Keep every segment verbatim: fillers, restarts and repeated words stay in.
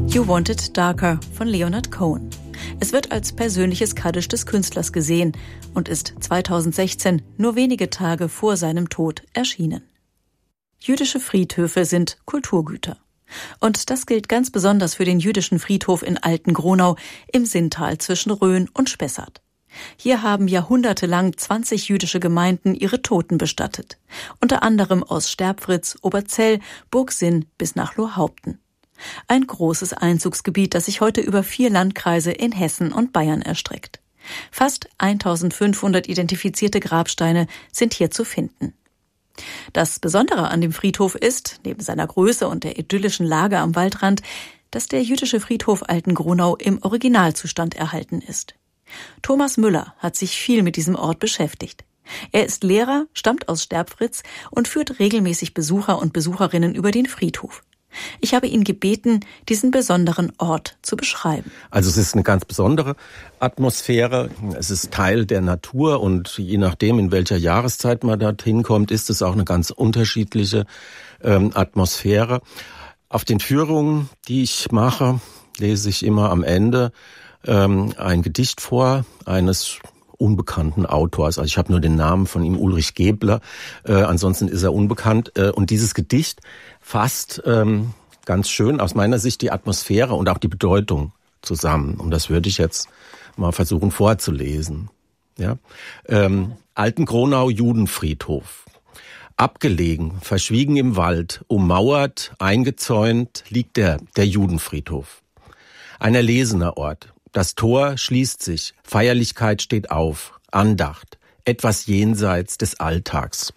You Want It Darker von Leonard Cohen. Es wird als persönliches Kaddisch des Künstlers gesehen und ist zweitausendsechzehn, nur wenige Tage vor seinem Tod, erschienen. Jüdische Friedhöfe sind Kulturgüter. Und das gilt ganz besonders für den jüdischen Friedhof in Alten-Gronau im Sinntal zwischen Rhön und Spessart. Hier haben jahrhundertelang zwanzig jüdische Gemeinden ihre Toten bestattet. Unter anderem aus Sterbfritz, Oberzell, Burgsinn bis nach Lohhaupten. Ein großes Einzugsgebiet, das sich heute über vier Landkreise in Hessen und Bayern erstreckt. Fast eintausendfünfhundert identifizierte Grabsteine sind hier zu finden. Das Besondere an dem Friedhof ist, neben seiner Größe und der idyllischen Lage am Waldrand, dass der jüdische Friedhof Alten-Gronau im Originalzustand erhalten ist. Thomas Müller hat sich viel mit diesem Ort beschäftigt. Er ist Lehrer, stammt aus Sterbfritz und führt regelmäßig Besucher und Besucherinnen über den Friedhof. Ich habe ihn gebeten, diesen besonderen Ort zu beschreiben. Also es ist eine ganz besondere Atmosphäre. Es ist Teil der Natur und je nachdem, in welcher Jahreszeit man dorthin kommt, ist es auch eine ganz unterschiedliche ähm, Atmosphäre. Auf den Führungen, die ich mache, lese ich immer am Ende ähm, ein Gedicht vor eines unbekannten Autors. Also ich habe nur den Namen von ihm, Ulrich Gebler. Äh, ansonsten ist er unbekannt. Äh, und dieses Gedicht fasst ähm, ganz schön aus meiner Sicht die Atmosphäre und auch die Bedeutung zusammen. Und das würde ich jetzt mal versuchen vorzulesen. Ja? Ähm, Alten-Gronau Judenfriedhof. Abgelegen, verschwiegen im Wald, ummauert, eingezäunt, liegt der, der Judenfriedhof. Ein erlesener Ort. Das Tor schließt sich, Feierlichkeit steht auf, Andacht, etwas jenseits des Alltags.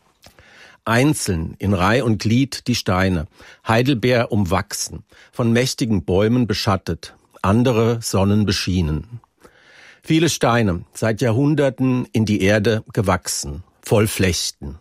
Einzeln, in Reih und Glied die Steine, Heidelbeer umwachsen, von mächtigen Bäumen beschattet, andere Sonnen beschienen. Viele Steine, seit Jahrhunderten in die Erde gewachsen, voll Flechten.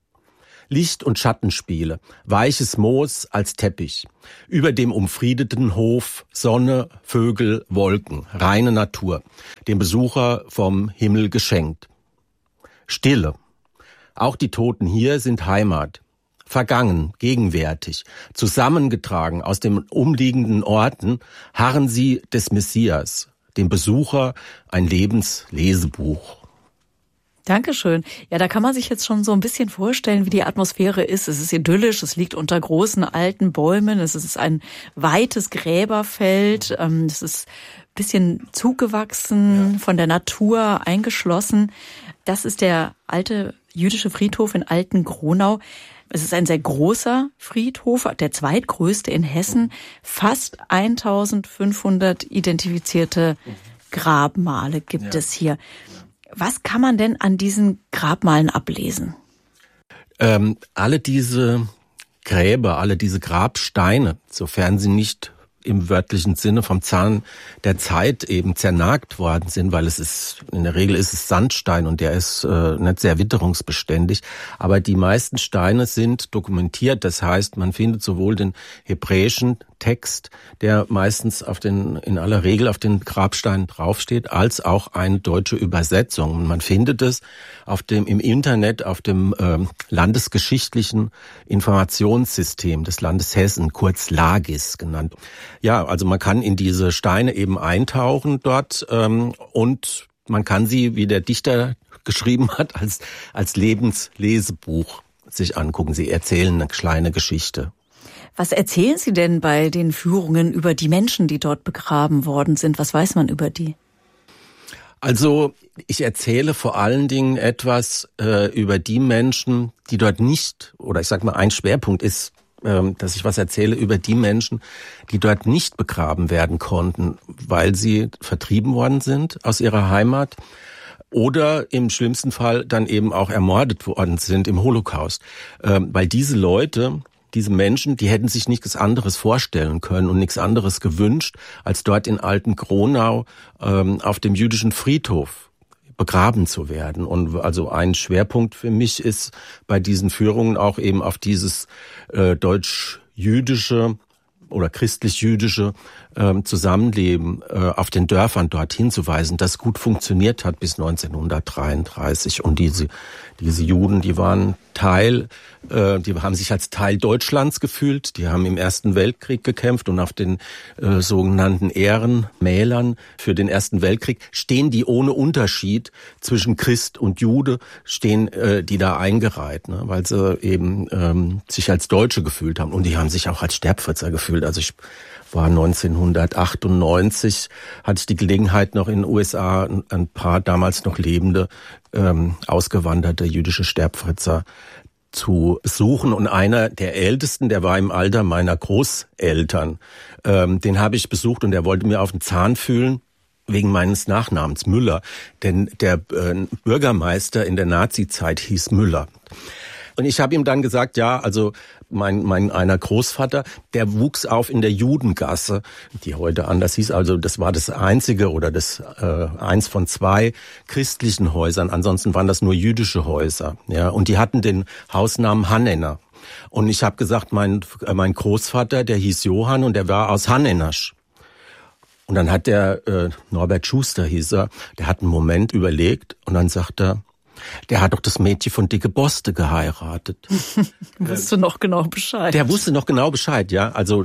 Licht- und Schattenspiele, weiches Moos als Teppich, über dem umfriedeten Hof Sonne, Vögel, Wolken, reine Natur, dem Besucher vom Himmel geschenkt. Stille. Auch die Toten hier sind Heimat. Vergangen, gegenwärtig, zusammengetragen aus den umliegenden Orten, harren sie des Messias, dem Besucher ein Lebenslesebuch. Dankeschön. Ja, da kann man sich jetzt schon so ein bisschen vorstellen, wie die Atmosphäre ist. Es ist idyllisch, es liegt unter großen alten Bäumen, es ist ein weites Gräberfeld, es ist ein bisschen zugewachsen, ja, von der Natur eingeschlossen. Das ist der alte jüdische Friedhof in Alten-Gronau. Es ist ein sehr großer Friedhof, der zweitgrößte in Hessen. Fast eintausendfünfhundert identifizierte Grabmale gibt ja. es hier. Was kann man denn an diesen Grabmalen ablesen? Ähm, alle diese Gräber, alle diese Grabsteine, sofern sie nicht im wörtlichen Sinne vom Zahn der Zeit eben zernagt worden sind, weil es ist, in der Regel ist es Sandstein und der ist äh, nicht sehr witterungsbeständig. Aber die meisten Steine sind dokumentiert. Das heißt, man findet sowohl den hebräischen Text, der meistens auf den, in aller Regel auf den Grabsteinen draufsteht, als auch eine deutsche Übersetzung. Und man findet es auf dem, im Internet, auf dem äh, landesgeschichtlichen Informationssystem des Landes Hessen, kurz LAGIS genannt. Ja, also man kann in diese Steine eben eintauchen dort ähm, und man kann sie, wie der Dichter geschrieben hat, als, als Lebenslesebuch sich angucken. Sie erzählen eine kleine Geschichte. Was erzählen Sie denn bei den Führungen über die Menschen, die dort begraben worden sind? Was weiß man über die? Also ich erzähle vor allen Dingen etwas äh, über die Menschen, die dort nicht, oder ich sag mal, ein Schwerpunkt ist, äh, dass ich was erzähle über die Menschen, die dort nicht begraben werden konnten, weil sie vertrieben worden sind aus ihrer Heimat oder im schlimmsten Fall dann eben auch ermordet worden sind im Holocaust. Äh, weil diese Leute... Diese Menschen, die hätten sich nichts anderes vorstellen können und nichts anderes gewünscht, als dort in Alten-Gronau ähm, auf dem jüdischen Friedhof begraben zu werden. Und also ein Schwerpunkt für mich ist bei diesen Führungen auch eben auf dieses äh, deutsch-jüdische oder christlich-jüdische ähm, Zusammenleben äh, auf den Dörfern dort hinzuweisen, das gut funktioniert hat bis neunzehnhundertdreiunddreißig. Und diese diese Juden, die waren Teil, äh, die haben sich als Teil Deutschlands gefühlt. Die haben im Ersten Weltkrieg gekämpft und auf den äh, sogenannten Ehrenmälern für den Ersten Weltkrieg stehen die ohne Unterschied zwischen Christ und Jude, stehen äh, die da eingereiht, ne, weil sie eben ähm, sich als Deutsche gefühlt haben. Und die haben sich auch als Sterbfritzer gefühlt. Also ich war neunzehnhundertachtundneunzig, hatte ich die Gelegenheit, noch in den U S A ein paar damals noch lebende, ähm, ausgewanderte jüdische Sterbfritzer zu besuchen. Und einer der Ältesten, der war im Alter meiner Großeltern, ähm, den habe ich besucht und der wollte mir auf den Zahn fühlen, wegen meines Nachnamens Müller. Denn der äh, Bürgermeister in der Nazizeit hieß Müller. Und ich habe ihm dann gesagt, ja, also mein mein einer Großvater, der wuchs auf in der Judengasse, die heute anders hieß. Also das war das einzige oder das äh, eins von zwei christlichen Häusern. Ansonsten waren das nur jüdische Häuser. Ja, und die hatten den Hausnamen Hannener. Und ich habe gesagt, mein äh, mein Großvater, der hieß Johann und der war aus Hannenasch. Und dann hat der äh, Norbert Schuster hieß er, der hat einen Moment überlegt und dann sagt er, der hat doch das Mädchen von Dicke Boste geheiratet. Wusste noch genau Bescheid. Der wusste noch genau Bescheid, ja. Also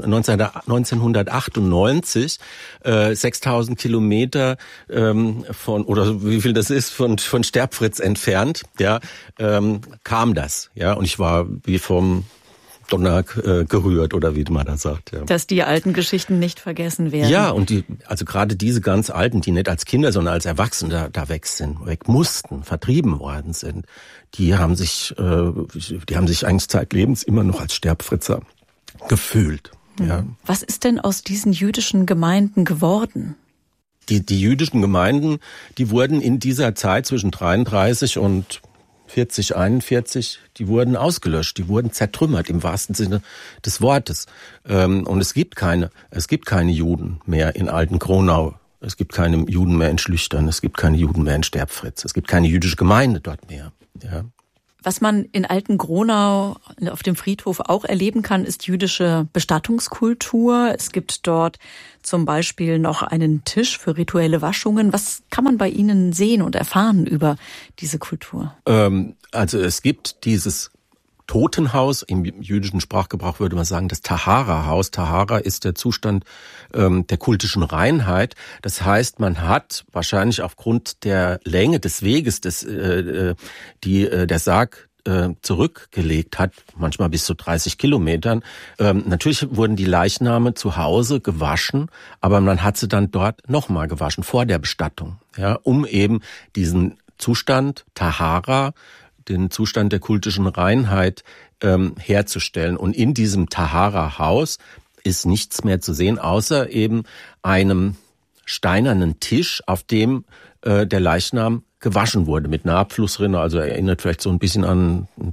neunzehnhundertachtundneunzig, äh, sechstausend Kilometer ähm, von, oder wie viel das ist, von von Sterbfritz entfernt, ja, ähm, kam das, ja. Und ich war wie vom Donner äh, gerührt, oder wie man da sagt. Ja. Dass die alten Geschichten nicht vergessen werden. Ja, und die, also gerade diese ganz Alten, die nicht als Kinder, sondern als Erwachsene da, da weg sind, weg mussten, vertrieben worden sind, die haben sich, äh, die haben sich eigentlich zeitlebens immer noch als Sterbfritzer gefühlt. Mhm. Ja. Was ist denn aus diesen jüdischen Gemeinden geworden? Die, die jüdischen Gemeinden, die wurden in dieser Zeit zwischen dreiunddreißig und vierzig, einundvierzig, die wurden ausgelöscht, die wurden zertrümmert im wahrsten Sinne des Wortes. Und es gibt keine, es gibt keine Juden mehr in Alten-Gronau. Es gibt keine Juden mehr in Schlüchtern. Es gibt keine Juden mehr in Sterbfritz. Es gibt keine jüdische Gemeinde dort mehr. Ja. Was man in Alten-Gronau auf dem Friedhof auch erleben kann, ist jüdische Bestattungskultur. Es gibt dort zum Beispiel noch einen Tisch für rituelle Waschungen. Was kann man bei Ihnen sehen und erfahren über diese Kultur? Ähm, also es gibt dieses Totenhaus, im jüdischen Sprachgebrauch würde man sagen, das Tahara-Haus. Tahara ist der Zustand ähm, der kultischen Reinheit. Das heißt, man hat wahrscheinlich aufgrund der Länge des Weges, des, äh, die äh, der Sarg äh, zurückgelegt hat, manchmal bis zu dreißig Kilometern. Ähm, natürlich wurden die Leichname zu Hause gewaschen, aber man hat sie dann dort nochmal gewaschen, vor der Bestattung, ja, um eben diesen Zustand Tahara, den Zustand der kultischen Reinheit ähm, herzustellen. Und in diesem Tahara-Haus ist nichts mehr zu sehen, außer eben einem steinernen Tisch, auf dem äh, der Leichnam gewaschen wurde mit einer Abflussrinne. Also erinnert vielleicht so ein bisschen an einen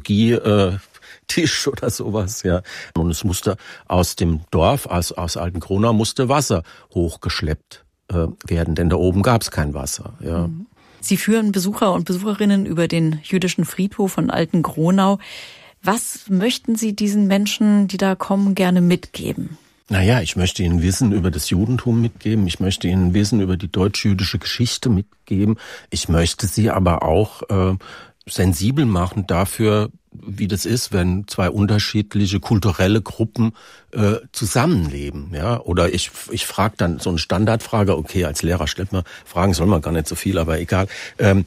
Pathologie-Tisch oder sowas. Ja. Und es musste aus dem Dorf, aus, aus Alten-Gronau, musste Wasser hochgeschleppt äh, werden, denn da oben gab es kein Wasser. Ja. Mhm. Sie führen Besucher und Besucherinnen über den jüdischen Friedhof von Alten-Gronau. Was möchten Sie diesen Menschen, die da kommen, gerne mitgeben? Naja, ich möchte Ihnen Wissen über das Judentum mitgeben. Ich möchte Ihnen Wissen über die deutsch-jüdische Geschichte mitgeben. Ich möchte Sie aber auch äh, sensibel machen dafür, wie das ist, wenn zwei unterschiedliche kulturelle Gruppen äh, zusammenleben, ja. Oder ich ich frage dann so eine Standardfrage, okay, als Lehrer stellt man Fragen, soll man gar nicht so viel, aber egal. Ähm,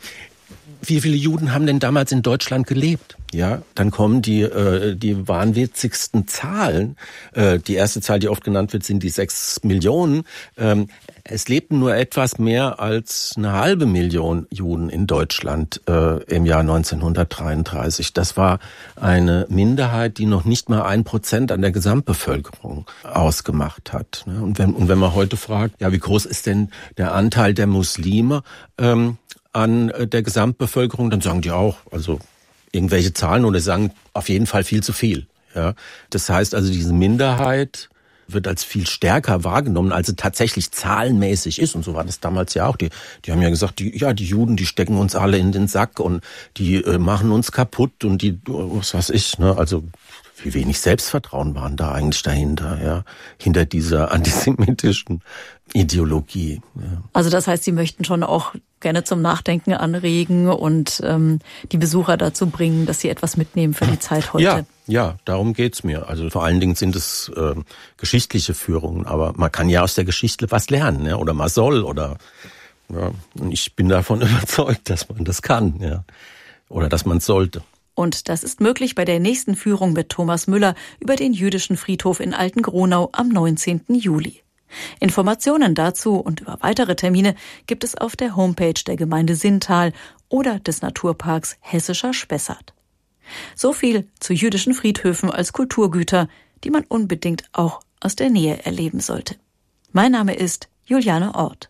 wie viele Juden haben denn damals in Deutschland gelebt? Ja, dann kommen die äh, die wahnwitzigsten Zahlen. Äh, die erste Zahl, die oft genannt wird, sind die sechs Millionen. Ähm, es lebten nur etwas mehr als eine halbe Million Juden in Deutschland äh, im Jahr neunzehnhundertdreiunddreißig. Das war eine Minderheit, die noch nicht mal ein Prozent an der Gesamtbevölkerung ausgemacht hat. Und wenn und wenn man heute fragt, ja, wie groß ist denn der Anteil der Muslime ähm, an der Gesamtbevölkerung, dann sagen die auch, also irgendwelche Zahlen oder sagen auf jeden Fall viel zu viel. Ja, das heißt also, diese Minderheit wird als viel stärker wahrgenommen, als sie tatsächlich zahlenmäßig ist. Und so war das damals ja auch. Die, die haben ja gesagt, die, ja, die Juden, die stecken uns alle in den Sack und die äh, machen uns kaputt und die, was weiß ich, ne, also wie wenig Selbstvertrauen waren da eigentlich dahinter, ja, hinter dieser antisemitischen Ideologie. Ja. Also das heißt, Sie möchten schon auch gerne zum Nachdenken anregen und ähm, die Besucher dazu bringen, dass sie etwas mitnehmen für die Zeit heute. Ja, ja, darum geht's mir. Also vor allen Dingen sind es äh, geschichtliche Führungen, aber man kann ja aus der Geschichte was lernen, ja, oder man soll, oder ja, und ich bin davon überzeugt, dass man das kann, ja, oder dass man es sollte. Und das ist möglich bei der nächsten Führung mit Thomas Müller über den jüdischen Friedhof in Alten-Gronau am neunzehnten Juli. Informationen dazu und über weitere Termine gibt es auf der Homepage der Gemeinde Sinntal oder des Naturparks Hessischer Spessart. So viel zu jüdischen Friedhöfen als Kulturgüter, die man unbedingt auch aus der Nähe erleben sollte. Mein Name ist Juliane Orth.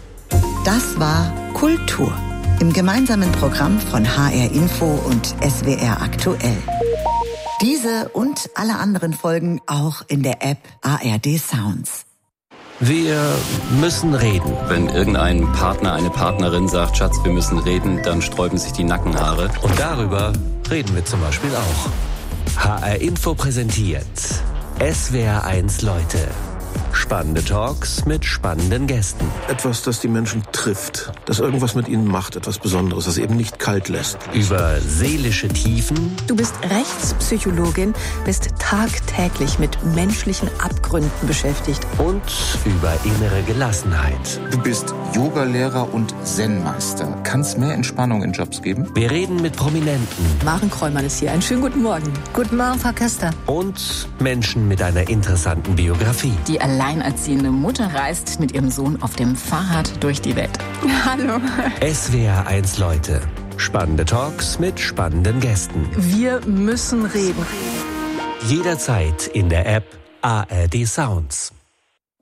Das war Kultur im gemeinsamen Programm von H R Info und S W R Aktuell. Diese und alle anderen Folgen auch in der App A R D Sounds. Wir müssen reden. Wenn irgendein Partner, eine Partnerin sagt, Schatz, wir müssen reden, dann sträuben sich die Nackenhaare. Und darüber reden wir zum Beispiel auch. H R Info präsentiert S W R eins Leute. Spannende Talks mit spannenden Gästen. Etwas, das die Menschen trifft, das irgendwas mit ihnen macht, etwas Besonderes, das eben nicht kalt lässt. Über seelische Tiefen. Du bist Rechtspsychologin, bist tagtäglich mit menschlichen Abgründen beschäftigt. Und über innere Gelassenheit. Du bist Yogalehrer und Zen-Meister. Kann es mehr Entspannung in Jobs geben? Wir reden mit Prominenten. Maren Kräumann ist hier. Einen schönen guten Morgen. Guten Morgen, Frau Köster. Und Menschen mit einer interessanten Biografie. Die alleinerziehende Mutter reist mit ihrem Sohn auf dem Fahrrad durch die Welt. Hallo. S W R eins Leute. Spannende Talks mit spannenden Gästen. Wir müssen reden. Jederzeit in der App A R D Sounds.